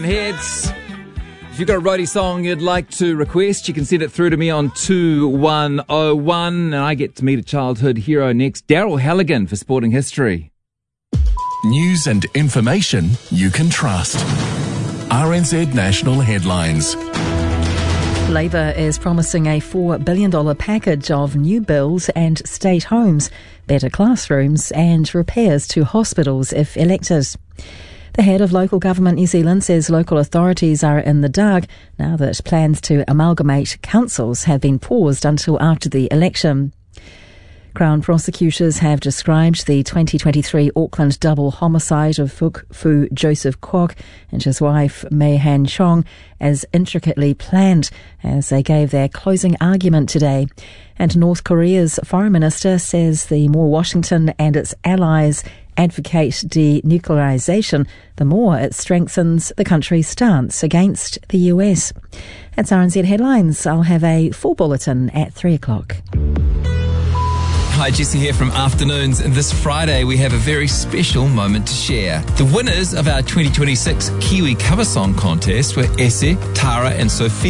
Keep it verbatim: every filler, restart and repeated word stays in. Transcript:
Heads. If you've got a roadie song you'd like to request, you can send it through to me on two one oh one, and I get to meet a childhood hero next, Daryl Halligan, for Sporting History. News and information you can trust. R N Z National Headlines. Labour is promising a four billion dollars package of new builds and state homes, better classrooms and repairs to hospitals if elected. The head of Local Government New Zealand says local authorities are in the dark now that plans to amalgamate councils have been paused until after the election. Crown prosecutors have described the twenty twenty-three Auckland double homicide of Fuk Fu Joseph Kwok and his wife Mei Han Chong as intricately planned as they gave their closing argument today. And North Korea's foreign minister says the more Washington and its allies advocate denuclearization, the more it strengthens the country's stance against the U S. That's R N Z Headlines. I'll have a full bulletin at three o'clock. Hi, Jesse here from Afternoons, and this Friday we have a very special moment to share. The winners of our twenty twenty-six Kiwi Cover Song Contest were Esse, Tara and Sophia.